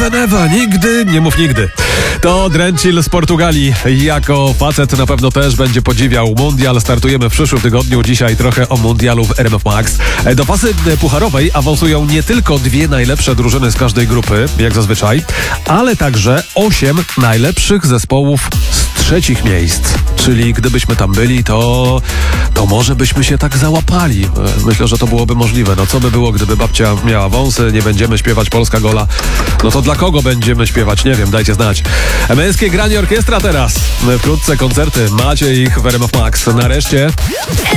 never, nigdy, nie mów nigdy. To Drenchill z Portugalii. Jako facet na pewno też będzie podziwiał mundial. Startujemy w przyszłym tygodniu. Dzisiaj trochę o mundialu w RMF Max. Do pasy pucharowej awansują nie tylko 2 najlepsze drużyny z każdej grupy, jak zazwyczaj, ale także 8 najlepszych zespołów z trzecich miejsc. Czyli gdybyśmy tam byli, to może byśmy się tak załapali. Myślę, że to byłoby możliwe. No co by było, gdyby babcia miała wąsy, nie będziemy śpiewać Polska Gola. No to dla kogo będziemy śpiewać? Nie wiem, dajcie znać. Męskie granie orkiestra teraz. Wkrótce koncerty. Macie ich w RMF Max. Nareszcie.